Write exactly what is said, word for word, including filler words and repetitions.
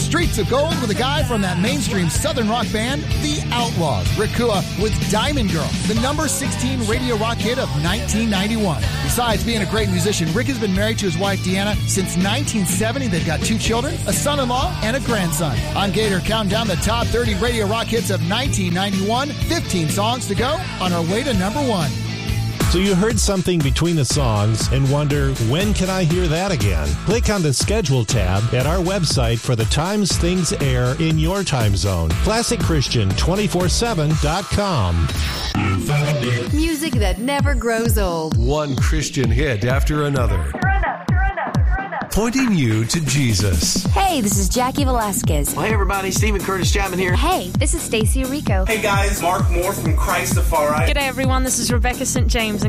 Streets of Gold with a guy from that mainstream southern rock band, The Outlaws. Rick Kua with Diamond Girl, the number sixteen radio rock hit of nineteen ninety-one. Besides being a great musician, Rick has been married to his wife, Deanna, since nineteen seventy. They've got two children, a son-in-law, and a grandson. I'm Gator, counting down the top thirty radio rock hits of nineteen ninety-one. fifteen songs to go on our way to number one. So you heard something between the songs and wonder, when can I hear that again? Click on the Schedule tab at our website for the times things air in your time zone. classic christian two four seven dot com. Music that never grows old. One Christian hit after another. Pointing you to Jesus. Hey, this is Jackie Velasquez. Well, hey, everybody. Stephen Curtis Chapman here. Hey, this is Stacey Rico. Hey, guys. Mark Moore from Christ the Far Right. G'day, everyone. This is Rebecca Saint James.